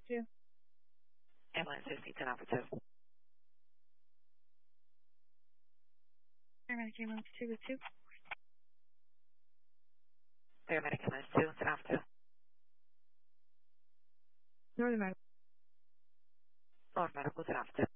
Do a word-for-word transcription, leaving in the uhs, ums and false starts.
two. Ambulance fifteen ten Alpha two. Paramedic ambulance two with two. Paramedic ambulance two ten Alpha two. Northern Medical. North Medical ten Alpha two.